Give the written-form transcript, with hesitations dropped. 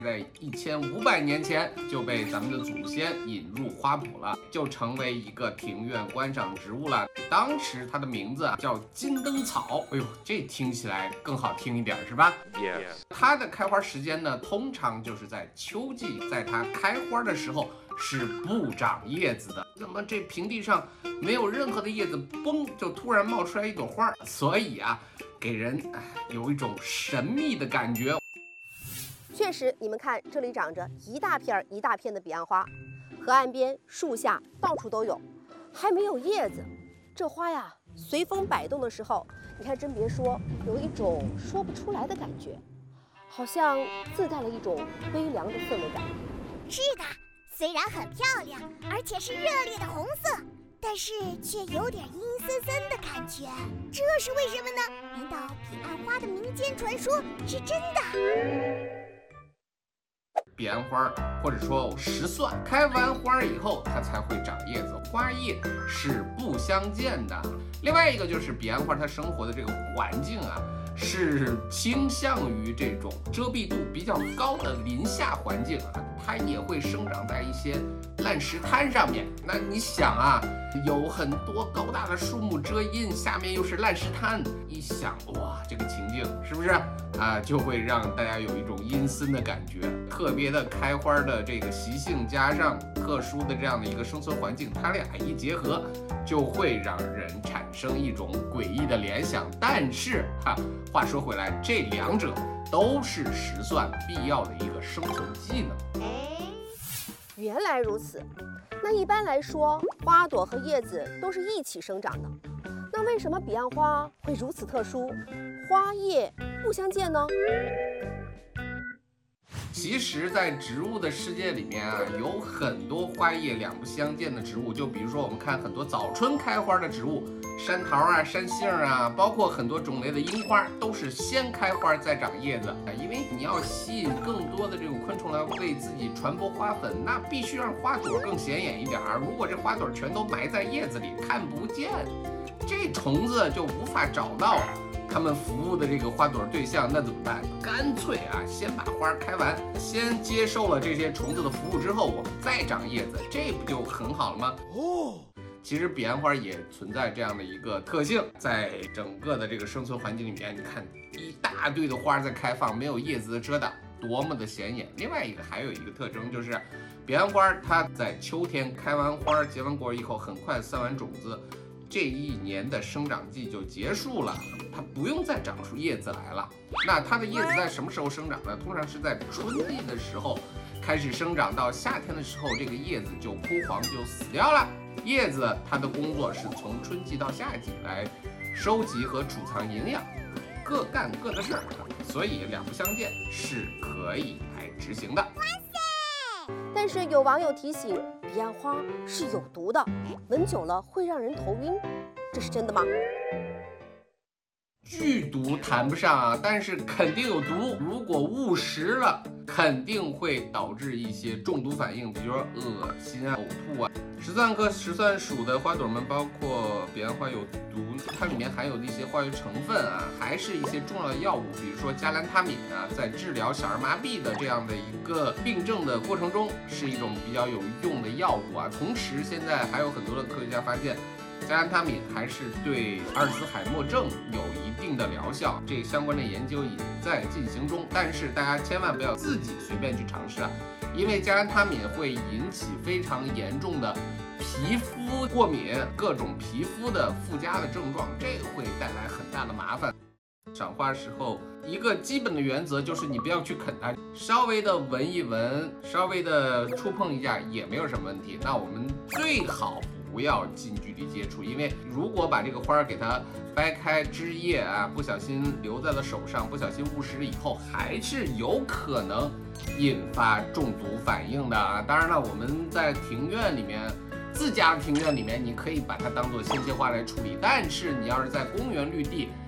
在1500年前就被咱们的祖先引入花圃了，就成为一个庭院观赏植物了。当时它的名字叫金灯草，哎呦，这听起来更好听一点是吧？ Yes。 它的开花时间呢，通常就是在秋季，在它开花的时候是不长叶子的。那么这平地上没有任何的叶子，嘣就突然冒出来一朵花，所以啊，给人有一种神秘的感觉。 确实，你们看，这里长着一大片一大片的彼岸花，河岸边、树下到处都有，还没有叶子。这花呀，随风摆动的时候，你看，真别说，有一种说不出来的感觉，好像自带了一种悲凉的氛围感。 是的，虽然很漂亮，而且是热烈的红色，但是却有点阴森森的感觉。这是为什么呢？难道彼岸花的民间传说是真的？ 彼岸花或者说石蒜，开完花以后它才会长叶子，花叶是不相间的。另外一个就是彼岸花它生活的这个环境啊，是倾向于这种遮蔽度比较高的林下环境啊，它也会生长在一些烂石滩上面。那你想啊，有很多高大的树木遮阴，下面又是烂石滩，一想哇，这个情境是不是啊，就会让大家有一种阴森的感觉。特别的开花的这个习性，加上特殊的这样的一个生存环境，它俩一结合，就会让人产生一种诡异的联想。但是话说回来，这两者都是石蒜必要的一个生存技能。 原来如此，那一般来说，花朵和叶子都是一起生长的。那为什么彼岸花会如此特殊，花叶不相见呢？ 其实，在植物的世界里面啊，有很多花叶两不相间的植物。就比如说，我们看很多早春开花的植物，山桃啊、山杏啊，包括很多种类的樱花，都是先开花再长叶子。因为你要吸引更多的这种昆虫来为自己传播花粉，那必须让花朵更显眼一点。如果这花朵全都埋在叶子里，看不见，这虫子就无法找到他们服务的这个花朵对象，那怎么办？干脆啊，先把花开完，先接受了这些虫子的服务之后，我们再长叶子，这不就很好了吗？其实彼岸花也存在这样的一个特性，在整个的这个生存环境里面，你看一大堆的花在开放，没有叶子的遮挡，多么的显眼。另外一个还有一个特征就是，彼岸花它在秋天开完花、结完果以后，很快散完种子。这一年的生长季就结束了，它不用再长出叶子来了。那它的叶子在什么时候生长呢？通常是在春季的时候开始生长，到夏天的时候，这个叶子就枯黄，就死掉了。叶子它的工作是从春季到夏季来收集和储藏营养，各干各的事儿，所以两不相见是可以来执行的。 但是有网友提醒，彼岸花是有毒的，闻久了会让人头晕，这是真的吗？ 剧毒谈不上啊，但是肯定有毒。如果误食了，肯定会导致一些中毒反应，比如说恶心啊、呕吐啊。石蒜科石蒜属的花朵们，包括彼岸花有毒，它里面含有的一些化学成分啊，还是一些重要的药物，比如说加兰他敏啊，在治疗小儿麻痹的这样的一个病症的过程中，是一种比较有用的药物啊。同时，现在还有很多的科学家发现，加兰他敏还是对阿尔茨海默症有一定的疗效，这相关的研究也在进行中。但是大家千万不要自己随便去尝试啊，因为加兰他敏会引起非常严重的皮肤过敏，各种皮肤的附加的症状，这会带来很大的麻烦。赏花时候，一个基本的原则就是你不要去啃它，稍微的闻一闻，稍微的触碰一下也没有什么问题。那我们最好不要近距离接触，因为如果把这个花给它掰开枝叶啊，不小心留在了手上，不小心误食了以后，还是有可能引发中毒反应的啊。当然了，我们在庭院里面，自家的庭院里面，你可以把它当做鲜切花来处理，但是你要是在公园绿地，